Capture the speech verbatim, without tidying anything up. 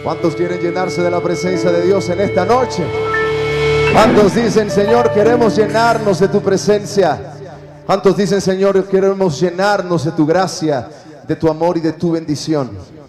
¿Cuántos quieren llenarse de la presencia de Dios en esta noche? ¿Cuántos dicen, Señor, queremos llenarnos de tu presencia? ¿Cuántos dicen, Señor, queremos llenarnos de tu gracia, de tu amor y de tu bendición?